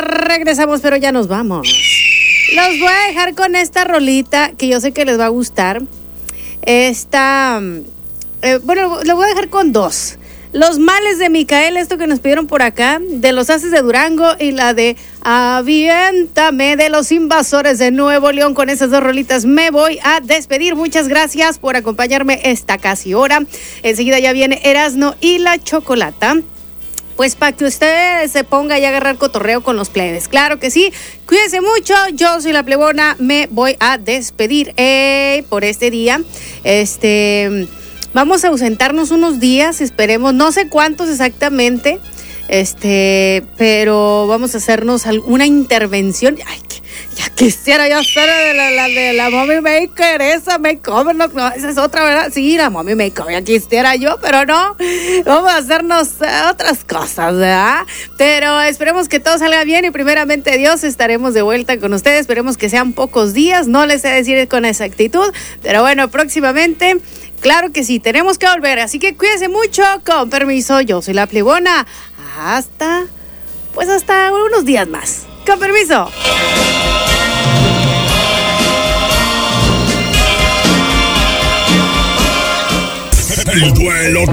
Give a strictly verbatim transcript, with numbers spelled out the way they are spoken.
regresamos, pero ya nos vamos. Los voy a dejar con esta rolita que yo sé que les va a gustar. Esta, eh, bueno, lo voy a dejar con dos. Los males de Micael, esto que nos pidieron por acá, de los Haces de Durango, y la de Aviéntame de los Invasores de Nuevo León. Con esas dos rolitas me voy a despedir. Muchas gracias por acompañarme esta casi hora. Enseguida ya viene Erasno y la Chocolata, pues para que usted se ponga y a agarrar cotorreo con los plebes. Claro que sí. Cuídense mucho. Yo soy la Plebona. Me voy a despedir eh, por este día. Este... Vamos a ausentarnos unos días, esperemos, no sé cuántos exactamente, este, pero vamos a hacernos una intervención. Ay, ya quisiera yo ser de la, la, de la Mommy Maker, esa Makeover, no, no, esa es otra, ¿verdad? Sí, la Mommy Makeover, ya quisiera yo, pero no, vamos a hacernos otras cosas, ¿verdad? Pero esperemos que todo salga bien y primeramente Dios estaremos de vuelta con ustedes. Esperemos que sean pocos días, no les sé decir con exactitud, pero bueno, próximamente... Claro que sí, tenemos que volver, así que cuídense mucho, con permiso, yo soy la Plebona, hasta, pues hasta unos días más, con permiso. El duelo